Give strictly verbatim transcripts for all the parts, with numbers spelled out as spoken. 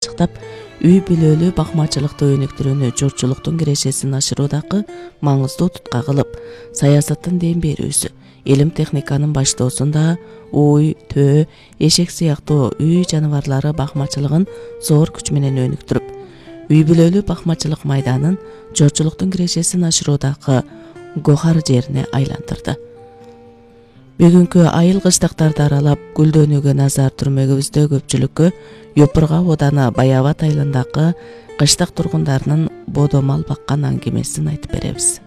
ачыктап, үй бүлөлүү бакмачылыкты өнүктүрүүнү журтчулуктун кирешесин ашыруудагы маңыздуу тутка кылып, саясаттын дем берүүсү, илим техниканын баштоосунда уй, төө, эшек сыяктуу үй жаныбарлары бакмачылыгын зор күч менен өнүктүрүп, үй бүлөлүү бакмачылык майданын журтчулуктун кирешесин ашыруудагы гохар жерине айландырды. Бүгүнкү айыл кыштактарды аралап гүлдөнүүгө назар түрмөгүбүздө көпчүлүккө Йопурга ооданы Баябат айылындагы кыштак тургундарынын бодомал баккан аңгемесин айтып беребиз.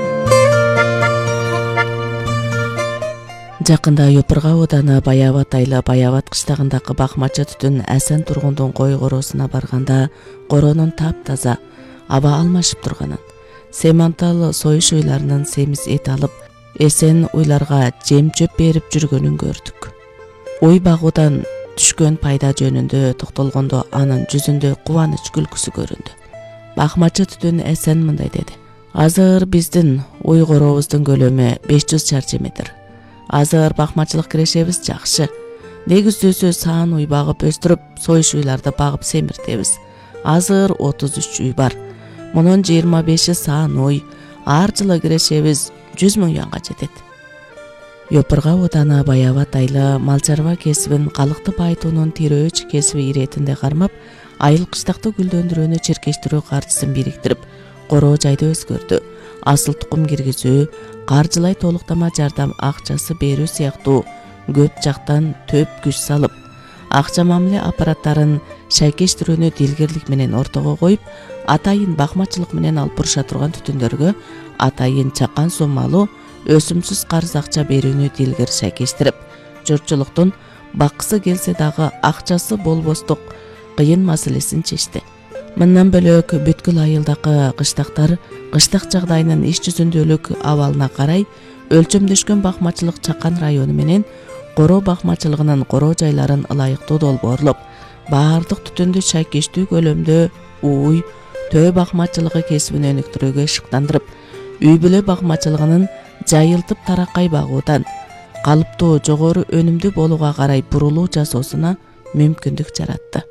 Жакында Йопурга ооданы Баябат айылы Баябат кыштагындагы бакмачы түтүн Әсен тургундун кой короосуна барганда коронун таптаза, аба алмашып турганын, семантал союш уйларынын семиз эт алып, Эсен уйларга жем чөп берип жүргөнүн көрдүк. Уй багуудан түшкөн пайда жөнүндө токтолгондо анын жүзүндө кубаныч күлкүсү көрүндү. Бакмачы түтүн Эсен мындай деди: Азыр биздин уй корообуздун көлөмү беш жүз чарчы метр. Азыр бакмачылык кирешебиз жакшы. Негиздүүсү саан уй багып өстүрүп, союш уйларды багып семиртебиз. Азыр отуз үч уй бар. Мунун жыйырма беши саан уй. Ар жылы кирешебиз жүз миң юанга жетет. Йопурга ооданы Баябат айылы мал чарба кесибин калыкты байытуунун тирөөч кесиби иретинде кармап, айыл кыштакты гүлдөндүрүүнү чиркештирүү каржысын бириктирип, короо жайды өзгөрдү. Асыл тукум киргизүү, каржылай толуктама жардам акчасы берүү сыяктуу көп жактан төп күч салып, акча мамиле аппараттарын шайкештирүүнү дилгерлик менен ортого коюп, атайын бакмачылык менен алып буруша турган түтүндөргө атайын чакан суммалуу өсүмсүз карыз акча берүүнү дилгер шайкештирип, журтчулуктун баккысы келсе дагы акчасы болбостук кыйын маселесин чечти. Мындан бөлөк бүткүл айылдагы кыштактар кыштак жагдайынын иш жүзүндөлүк абалына карай өлчөмдөшкөн бакмачылык чакан району менен короо бакмачылыгынын короо жайларын ылайыктуу долбоорлоп, баардык түтүндү шайкештүү көлөмдө уй, төө бакмачылыгы кесибин өнүктүрүүгө шыктандырып, үй бүлө бакмачылыгынын жайылтып тараккай багуудан калыптуу жогору өнүмдүү болууга карай бурулуу жасоосуна мүмкүндүк жаратты.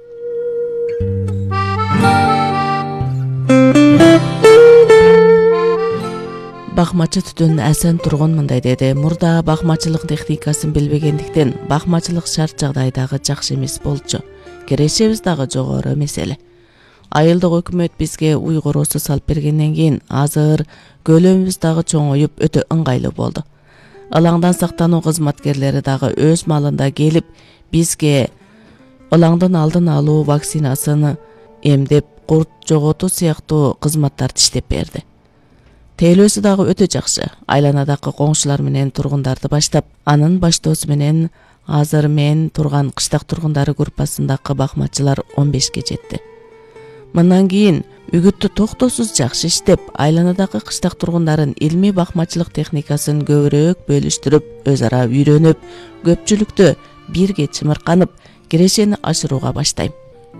Бакмачы түтүн Әсен тургун мындай деди: Мурда бакмачылык техникасын билбегендиктен бакмачылык шарт жагдайдагы жакшы эмес болчу. Кирешебиз дагы жогору меселе. Айылдык өкмөт бизге уй короосу салып бергенден кийин азыр көлөмүбүз дагы чоңоюп өтө ыңгайлуу болду. Ылаңдан сактануу кызматкерлери дагы өз малында келип бизге ылаңдын алдын алуу вакцинасын эмдеп, курт жоготуу сыяктуу кызматтарды иштеп берди. Тейлөөсү дагы өтө жакшы. Айланадагы коңшулар менен тургундарды баштап, анын баштоосу менен азыр мен турган кыштак тургундары группасындагы бакмачылар он бешке жетти. Мындан кийин үгүттү токтосуз жакшы иштеп, айланадагы кыштак тургундарын илмий бакмачылык техникасын көбүрөөк бөлүштүрүп, өз ара үйрөнүп, көпчүлүктү бирге чымырканып, кирешени ашырууга баштайм.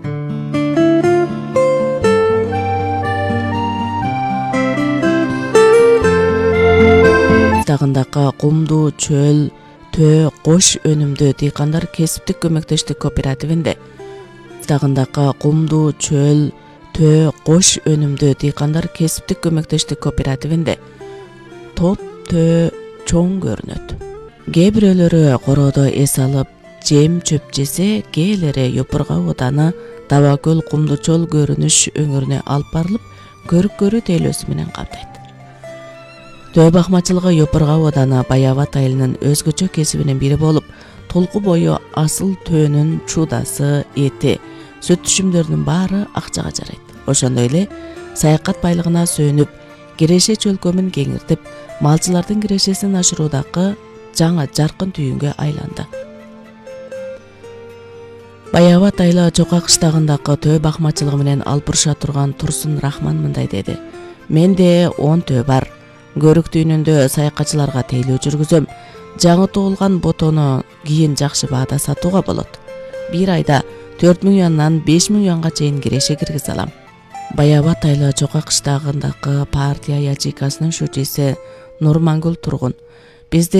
Кыштагындагы кумдуу чөл, төө, кош өнүмдүү дыйкандар кесиптик көмөктөштүк кооперативинде, Кыштагындагы кумдуу чөл, төө, кош өнүмдүү дыйкандар кесиптик көмөктөштүк кооперативинде топ төө чоң көрүнөт. Кээ бирөөлөрү короодо эс алып, жем чөп жесе, кээлери Йопурга ооданы Табакөл кумдуу чөл көрүнүш өңүрүнө алып барылып, көрүк-көрүү тейлөөсү менен камтайт. Төө бакмачылыгы Йопурга ооданы Баябат айылынын өзгөчө кесибинин бири болуп, толку бою асыл төөнүн чуудасы, эти, сүт түшүмдөрүнүн баары акчага жарайт. Ошондой эле саякат байлыгына сүйүнүп, киреше чөлкөмүн кеңиртип, малчылардын кирешесин ашыруудагы жаңа жаркын түйүнгө айланды. Баябат айылы Чока кыштагындагы төө бакмачылыгы менен алып буруша турган Турсун Рахман мындай деди: Менде он төө бар. Көрүк түйүнүндө саякатчыларга тейлөө жүргүзөм. Жаңы туулган ботону кийин жакшы баада сатууга болот. Бир айда төрт миң юандан беш миң юанга чейин киреше киргизе алам. Баябат айылы Чока кыштагындагы партия ячейкасынын шүчеси Нурмангүл тургун: Бизде